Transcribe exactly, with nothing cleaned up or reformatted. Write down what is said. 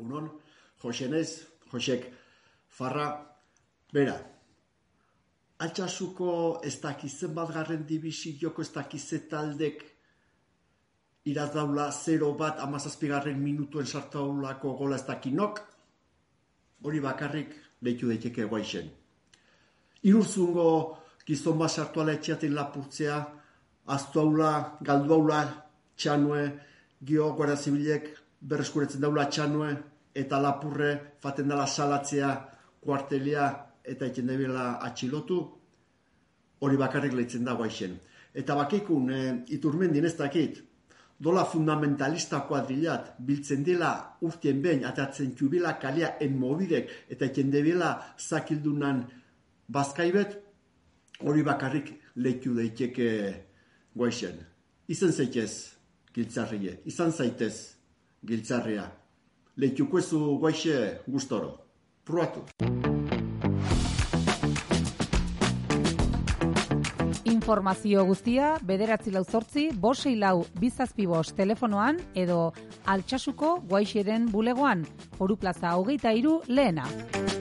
Egunon, Josenez, Josek, Farra, bera, Altsasuko ez dakizen bat garren dibisioko ez dakize taldek irazdaula zero bat amazazpigarren minutuen sartaulako gola ez dakinok, hori bakarrik lehitu daiteke guaixen. Irurzungo gizon bat sartuala etxeaten lapurtzea, aztuaula, galduaula, txanue, gio guardia zibilek berreskuretzen daula txanue, eta lapurre faten dela salatzea, kuartelia eta eten debela atxilotu, hori bakarrik lehitzen da guaixen. Eta bakikun, e, Iturmendin ez dakit, dola fundamentalista kuadrilat, biltzen dela urtien behin, atatzen txubila kalia enmobidek, eta eten debela zakildunan bazkaibet, hori bakarrik lehitu daiteke guaixen. Izan zaitez, giltzarrie, izan zaitez, giltzarria. Lehituko ezu guaixe gustoro. Pruatu. Informazio guztia bederatzi lau zortzi, bosei lau bizazpi bost telefonoan edo Altsasuko guaixeren bulegoan, Foru Plaza hogeita hiru lehena.